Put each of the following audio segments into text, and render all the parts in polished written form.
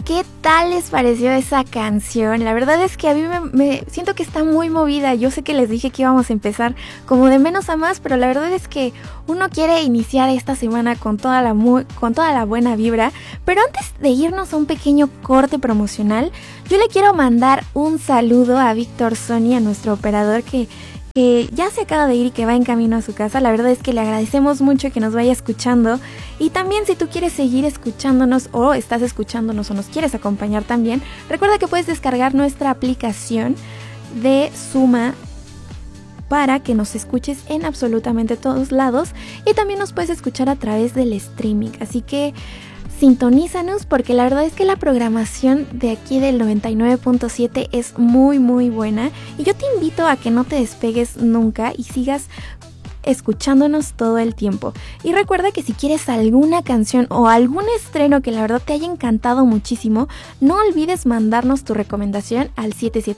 ¿Qué tal les pareció esa canción? La verdad es que a mí me siento que está muy movida. Yo sé que les dije que íbamos a empezar como de menos a más, pero la verdad es que uno quiere iniciar esta semana con toda la buena vibra. Pero antes de irnos a un pequeño corte promocional, yo le quiero mandar un saludo a Víctor Sony, a nuestro operador que ya se acaba de ir y que va en camino a su casa. La verdad es que le agradecemos mucho que nos vaya escuchando. Y también si tú quieres seguir escuchándonos o estás escuchándonos o nos quieres acompañar también, recuerda que puedes descargar nuestra aplicación de Suma para que nos escuches en absolutamente todos lados. Y también nos puedes escuchar a través del streaming. Así que sintonízanos porque la verdad es que la programación de aquí del 99.7 es muy muy buena y yo te invito a que no te despegues nunca y sigas escuchándonos todo el tiempo. Y recuerda que si quieres alguna canción o algún estreno que la verdad te haya encantado muchísimo, no olvides mandarnos tu recomendación al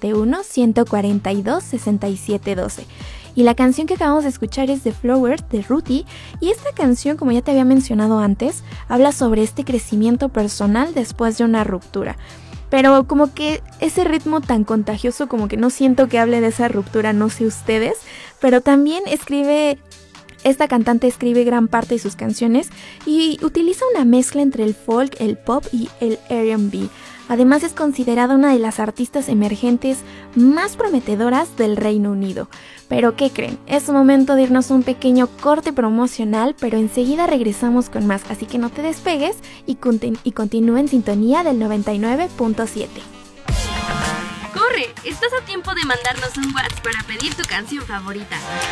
771-142-6712. Y la canción que acabamos de escuchar es The Flowers de Ruti. Y esta canción, como ya te había mencionado antes, habla sobre este crecimiento personal después de una ruptura. Pero como que ese ritmo tan contagioso, como que no siento que hable de esa ruptura, no sé ustedes. Pero también esta cantante escribe gran parte de sus canciones y utiliza una mezcla entre el folk, el pop y el R&B. Además es considerada una de las artistas emergentes más prometedoras del Reino Unido. Pero ¿qué creen? Es momento de irnos a un pequeño corte promocional, pero enseguida regresamos con más, así que no te despegues y continúa en sintonía del 99.7. ¡Corre! Estás a tiempo de mandarnos un WhatsApp para pedir tu canción favorita.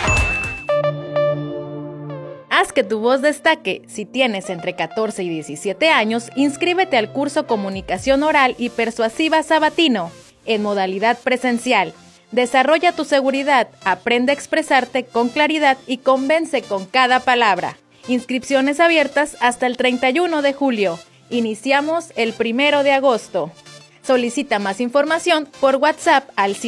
Haz que tu voz destaque. Si tienes entre 14 y 17 años, inscríbete al curso Comunicación Oral y Persuasiva Sabatino, en modalidad presencial. Desarrolla tu seguridad, aprende a expresarte con claridad y convence con cada palabra. Inscripciones abiertas hasta el 31 de julio. Iniciamos el 1 de agosto. Solicita más información por WhatsApp al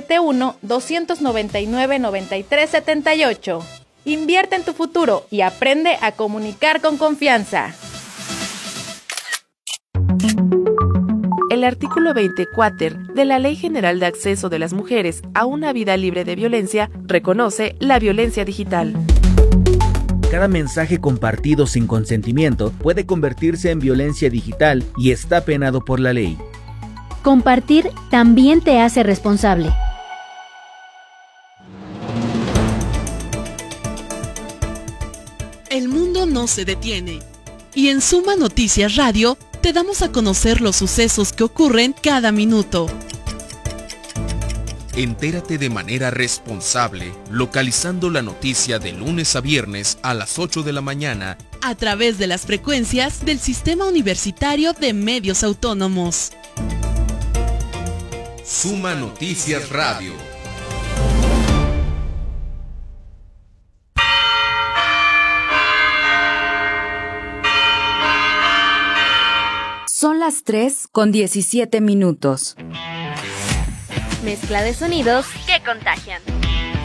771-299-9378. Invierte en tu futuro y aprende a comunicar con confianza. El artículo 24 de la Ley General de Acceso de las Mujeres a una Vida Libre de Violencia reconoce la violencia digital. Cada mensaje compartido sin consentimiento puede convertirse en violencia digital y está penado por la ley. Compartir también te hace responsable. El mundo no se detiene. Y en Suma Noticias Radio te damos a conocer los sucesos que ocurren cada minuto. Entérate de manera responsable, localizando la noticia de lunes a viernes a las 8 de la mañana a través de las frecuencias del Sistema Universitario de Medios Autónomos. Suma Noticias Radio. Son las 3:17. Mezcla de sonidos que contagian.